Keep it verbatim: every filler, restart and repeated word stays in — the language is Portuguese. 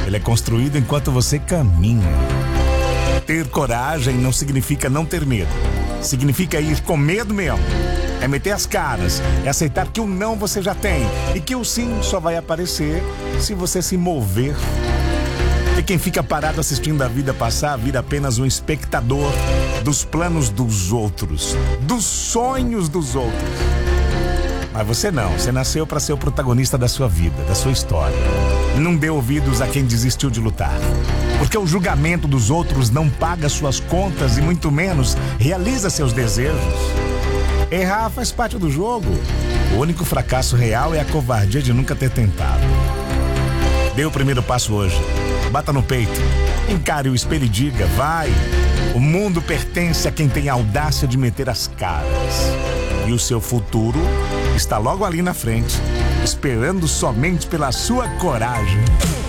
Ele é construído enquanto você caminha. Ter coragem não significa não ter medo. Significa ir com medo mesmo. É meter as caras, é aceitar que o não você já tem e que o sim só vai aparecer se você se mover. E quem fica parado assistindo a vida passar vira apenas um espectador dos planos dos outros, dos sonhos dos outros. Mas você não, você nasceu para ser o protagonista da sua vida, da sua história. Não dê ouvidos a quem desistiu de lutar. Porque o julgamento dos outros não paga suas contas e muito menos realiza seus desejos. Errar faz parte do jogo. O único fracasso real é a covardia de nunca ter tentado. Dê o primeiro passo hoje. Bata no peito. Encare o espelho e diga, vai. O mundo pertence a quem tem a audácia de meter as caras. E o seu futuro está logo ali na frente, esperando somente pela sua coragem.